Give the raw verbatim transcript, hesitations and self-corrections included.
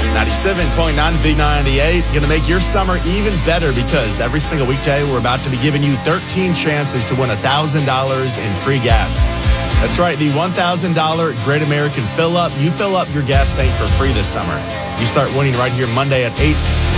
ninety-seven point nine Big ninety-eight. Going to make your summer even better because every single weekday we're about to be giving you thirteen chances to win one thousand dollars in free gas. That's right, the one thousand dollars Great American Fill Up. You fill up your gas tank for free this summer. You start winning right here Monday at eight